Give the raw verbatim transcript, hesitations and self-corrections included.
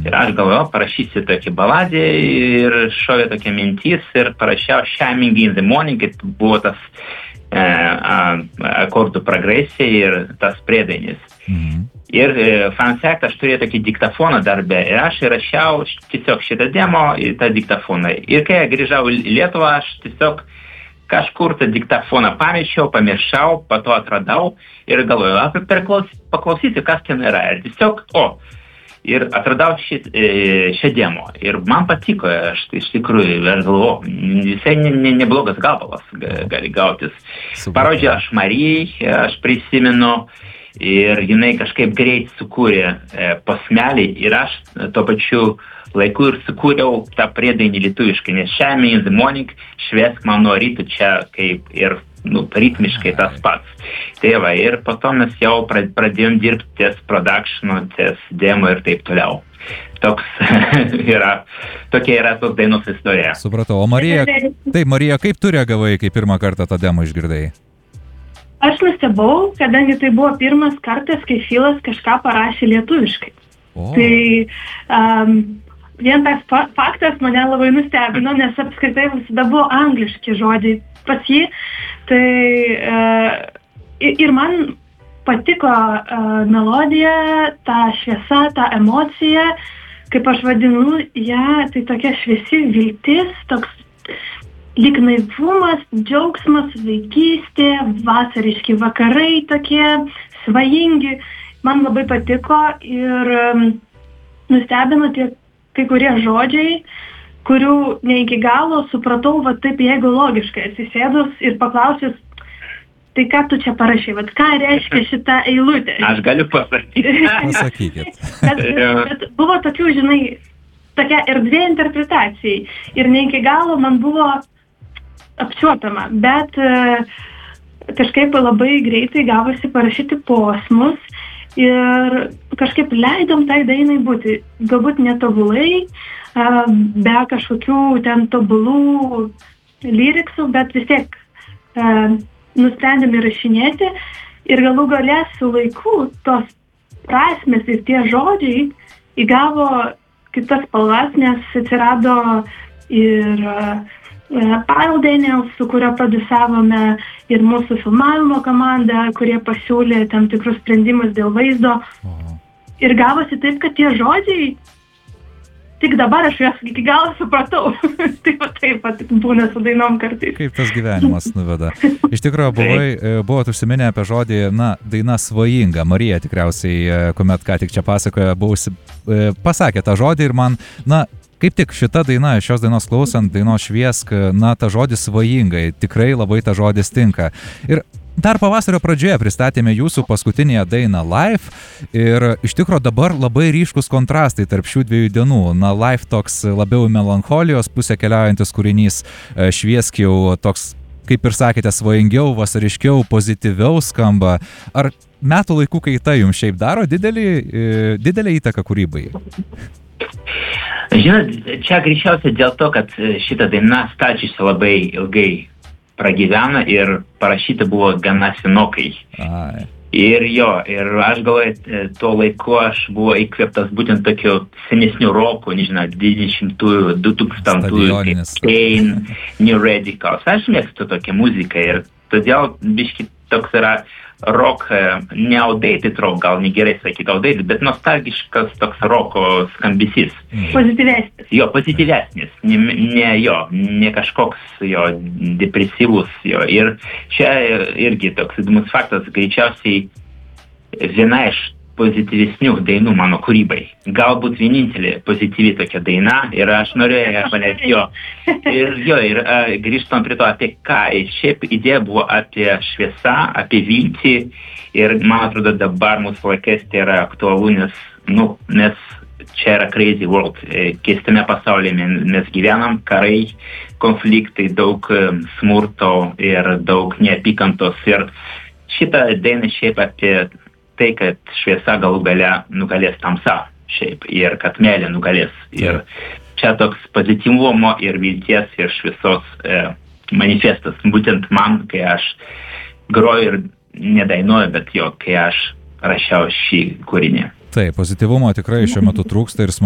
Ir aš galvojau, parašysiu tokį baladę ir šovė tokia mintis ir parašiau Shining in the Morning, kad buvo tas e, a, akordų progresija ir tas priedainis. Mhm. Ir e, fun fact, aš turėjau tokį diktafoną darbe ir aš įrašiau tiesiog šitą demo į tą diktafoną. Ir kai grįžau į Lietuvą, aš tiesiog kažkur tą diktafoną pamečiau, pamiršau, po to atradau ir galvojau, apie paklausyti, kas ten yra. Ir tiesiog, o, ir atradau šį, šią demo. Ir man patiko, aš iš tikrųjų, aš galvoju, visai ne, ne, neblogas gabalas gali gautis. Parodžiau aš Marijai, aš prisimenu, ir jinai kažkaip greit sukūrė e, posmelį ir aš tuo pačiu laiku ir sukūriau tą priedainį lietuviškai, nes Shining in the Morning, šviesk man nuo ryto čia kaip ir nu, ritmiškai tas pats. Tai va, ir po to mes jau pradėjom dirbti ties productionu, ties demo ir taip toliau. Toks yra, tokia yra tos dainos istorija. Supratau. O Marija, taip, Marija, kaip tu reagavai, kai pirmą kartą tą demo išgirdai? Aš nustebau, kadangi tai buvo pirmas kartas, kai Filas kažką parašė lietuviškai. O. Tai um, vien tas fa- faktas mane labai nustebino, nes apskritai visada buvo angliški žodžiai pas jį. Tai uh, ir man patiko uh, melodija, ta šviesa, ta emocija, kaip aš vadinu ją, tai tokia šviesi viltis, toks lyg naivumas, džiaugsmas, vaikystė, vasariški vakarai tokie svajingi. Man labai patiko ir um, nustebino tie kai kurie žodžiai, kurių ne iki galo supratau, va taip jeigu logiškai atsisėdus ir paklausius, tai ką tu čia parašai, va ką reiškia šita eilutė. Aš galiu pasakyti. Pasakykit. bet, bet, bet buvo tokių, žinai, tokia erdvė interpretacijai ir ne iki galo man buvo apčiuopiama, bet e, kažkaip labai greitai gavosi parašyti posmus ir kažkaip leidom tai dainai būti, galbūt netobulai, e, be kažkokių ten tobulų lyriksų, bet vis tiek e, nusprendėm įrašinėti ir galų gale su laiku tos prasmės ir tie žodžiai įgavo kitas spalvas, nes atsirado ir Pile Daniels, su kurio produsavome, ir mūsų filmavimo komanda, kurie pasiūlė tam tikrus sprendimus dėl vaizdo. O. Ir gavosi taip, kad tie žodžiai, tik dabar aš juos iki galo supratau. Taip pat taip pat būna su dainom kartais. Kaip tas gyvenimas nuveda. Iš tikrųjų, buvai, buvot užsiminę apie žodį, na, daina svajinga. Marija tikriausiai, kuomet ką tik čia pasakoja, buvusi, pasakė tą žodį ir man, na, kaip tik šita daina, šios dainos klausant, dainos šviesk, na, ta žodis svajingai, tikrai labai ta žodis tinka. Ir dar pavasario pradžioje pristatėme jūsų paskutinėje dainą Live ir iš tikro dabar labai ryškus kontrastai tarp šių dviejų dienų. Na, Live toks labiau melancholijos pusė keliaujantis kūrinys, šviesk jau toks, kaip ir sakėte, svajingiau, vasariškiau, pozityviau skamba. Ar metų laikų kaita jums šiaip daro didelį, didelį įtaką kūrybai? Žinot, čia greičiausiai dėl to, kad šita daina stalčiuose labai ilgai pragyvena ir parašyta buvo gana senokai. Ai. Ir jo, ir aš galvoju, tuo laiku aš buvau įkvėptas būtent tokiu senesniu roku, nežinau, dvidešimtųjų, dutūkstantųjų, kaip Kane, New Radicals. Aš mėgstu tokią muziką ir todėl biški toks yra rock, ne outdated rock, gal negerai sakyti outdated, bet nostalgiškas toks roko skambesys. Pozityvesnis. Jo, pozityvesnis, ne, ne jo, ne kažkoks jo depresyvus jo. Ir čia irgi toks įdomus faktas, greičiausiai viena iš pozityvesnių dainų mano kūrybai. Galbūt vienintelė pozityvi tokia daina ir aš norėjau ją paleisti jo. Ir jo, ir a, grįžtam prie to, apie ką. Šiaip idėja buvo apie šviesą, apie viltį ir man atrodo dabar mūsų laikais tai yra aktualu, nes, nu, nes čia yra crazy world. Keistame pasaulyje mes gyvenam, karai, konfliktai, daug smurto ir daug neapykantos. Ir šitą dainą šiaip apie tai, kad šviesa galų gale nugalės tamsa šiaip ir kad meilė nugalės. Ir čia toks pozityvumo ir vilties ir šviesos e, manifestas. Būtent man, kai aš groju ir nedainuoju, bet jo, kai aš rašiau šį kūrinį. Taip, pozityvumo tikrai šiuo metu trūksta ir